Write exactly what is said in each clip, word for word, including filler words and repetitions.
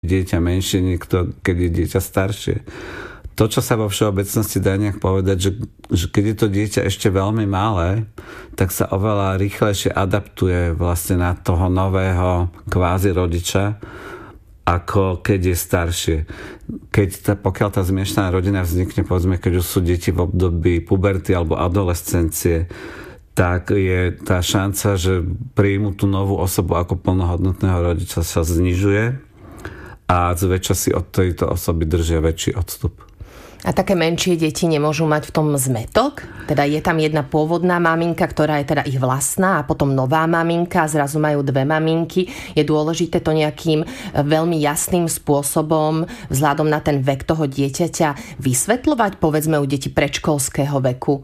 dieťa menšie, niekto, keď je dieťa staršie. To, čo sa vo všeobecnosti dá nejak povedať, že, že keď je to dieťa ešte veľmi malé, tak sa oveľa rýchlejšie adaptuje vlastne na toho nového kvázi rodiča, ako keď je staršie. Keď tá, pokiaľ tá zmiešaná rodina vznikne, povedzme, keď už sú deti v období puberty alebo adolescencie, tak je tá šanca, že príjmu tú novú osobu ako plnohodnotného rodiča, sa znižuje a zväčša si od tejto osoby držia väčší odstup. A také menšie deti nemôžu mať v tom zmätok? Teda je tam jedna pôvodná maminka, ktorá je teda ich vlastná, a potom nová maminka, zrazu majú dve maminky. Je dôležité to nejakým veľmi jasným spôsobom vzhľadom na ten vek toho dieťaťa vysvetľovať, povedzme u detí predškolského veku?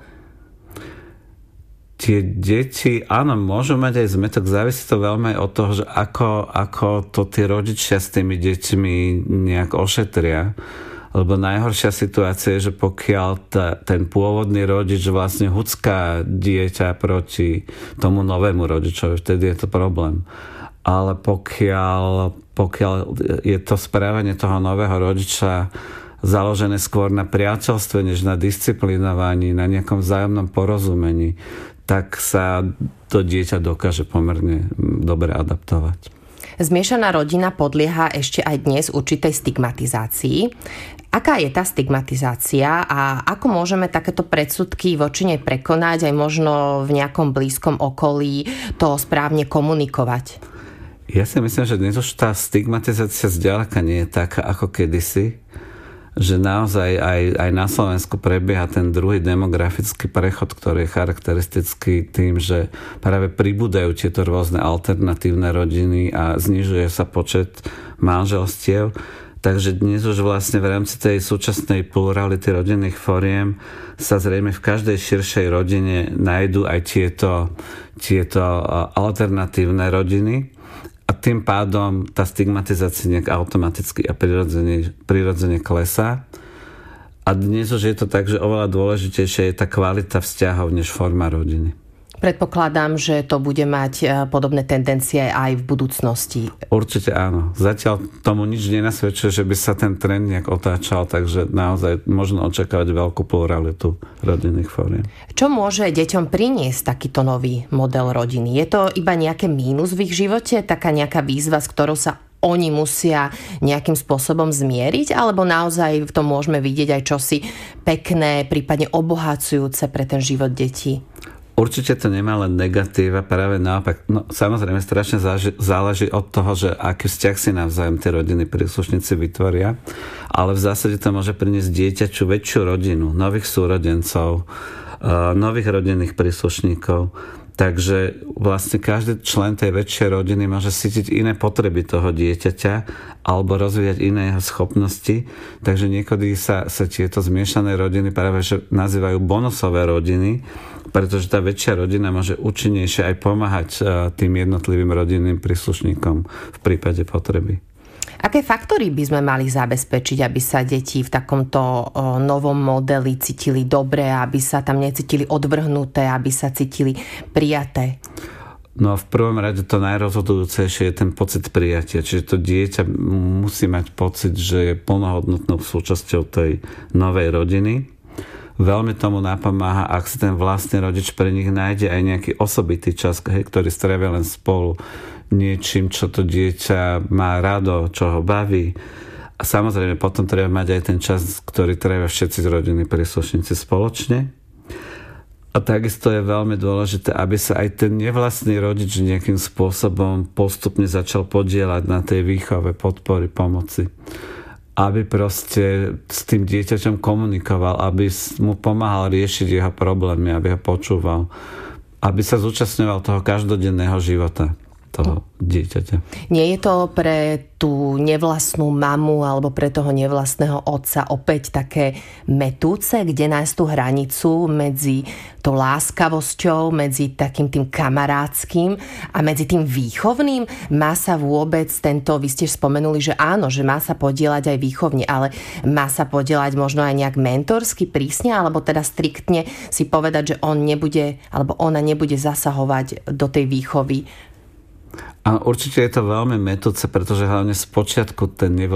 Tie deti, áno, môžu mať aj zmätok, závisí to veľmi od toho, že ako, ako to tí rodičia s tými deťmi nejak ošetria. Lebo najhoršia situácia je, že pokiaľ ta, ten pôvodný rodič vlastne hucká dieťa proti tomu novému rodičovi, vtedy je to problém. Ale pokiaľ, pokiaľ je to správanie toho nového rodiča založené skôr na priateľstve, než na disciplinovaní, na nejakom vzájomnom porozumení, tak sa to dieťa dokáže pomerne dobre adaptovať. Zmiešaná rodina podlieha ešte aj dnes určitej stigmatizácii. Aká je tá stigmatizácia a ako môžeme takéto predsudky voči nej prekonať, aj možno v nejakom blízkom okolí to správne komunikovať? Ja si myslím, že dnes už tá stigmatizácia zďaleka nie je taká ako kedysi, že naozaj aj, aj na Slovensku prebieha ten druhý demografický prechod, ktorý je charakteristický tým, že práve pribúdajú tieto rôzne alternatívne rodiny a znižuje sa počet manželstiev. Takže dnes už vlastne v rámci tej súčasnej plurality rodinných foriem sa zrejme v každej širšej rodine nájdú aj tieto, tieto alternatívne rodiny. A tým pádom tá stigmatizácia nejak automaticky a prirodzene, prirodzene klesá. A dnes už je to tak, že oveľa dôležitejšia je tá kvalita vzťahov než forma rodiny. Predpokladám, že to bude mať podobné tendencie aj v budúcnosti. Určite áno. Zatiaľ tomu nič nenasvedčuje, že by sa ten trend nejak otáčal, takže naozaj možno očakávať veľkú pluralitu rodinných fóriem. Čo môže deťom priniesť takýto nový model rodiny? Je to iba nejaké mínus v ich živote? Taká nejaká výzva, s ktorou sa oni musia nejakým spôsobom zmieriť? Alebo naozaj v tom môžeme vidieť aj čosi pekné, prípadne obohacujúce pre ten život detí? Určite to nemá len negatíva, práve naopak. No, samozrejme, strašne záleží od toho, že aký vzťah si navzájom tie rodiny príslušníci vytvoria, ale v zásade to môže priniesť dieťaču väčšiu rodinu, nových súrodencov, nových rodinných príslušníkov. Takže vlastne každý člen tej väčšej rodiny môže cítiť iné potreby toho dieťaťa alebo rozvíjať iné jeho schopnosti. Takže niekedy sa, sa tieto zmiešané rodiny práve že nazývajú bonusové rodiny, pretože tá väčšia rodina môže účinnejšie aj pomáhať tým jednotlivým rodinným príslušníkom v prípade potreby. Aké faktory by sme mali zabezpečiť, aby sa deti v takomto novom modeli cítili dobre, aby sa tam necítili odvrhnuté, aby sa cítili prijaté? No v prvom rade to najrozhodujúcejšie je ten pocit prijatia. Čiže to dieťa musí mať pocit, že je plnohodnotnou súčasťou tej novej rodiny. Veľmi tomu napomáha, ak si ten vlastný rodič pre nich nájde aj nejaký osobitý čas, hej, ktorý strávia len spolu, niečím, čo to dieťa má rado, čo ho baví. A samozrejme potom treba mať aj ten čas, ktorý treba všetci z rodiny príslušníci spoločne. A takisto je veľmi dôležité, aby sa aj ten nevlastný rodič nejakým spôsobom postupne začal podieľať na tej výchove, podpory, pomoci. Aby proste s tým dieťaťom komunikoval, aby mu pomáhal riešiť jeho problémy, aby ho počúval, aby sa zúčastňoval toho každodenného života toho dieťaťa. Nie je to pre tú nevlastnú mamu alebo pre toho nevlastného otca opäť také mätúce, kde nájsť tú hranicu medzi tou láskavosťou, medzi takým tým kamarátským a medzi tým výchovným? Má sa vôbec tento, vy ste spomenuli, že áno, že má sa podieľať aj výchovne, ale má sa podieľať možno aj nejak mentorsky, prísne, alebo teda striktne si povedať, že on nebude, alebo ona nebude zasahovať do tej výchovy? A určite je to veľmi metúce, pretože hlavne z počiatku ten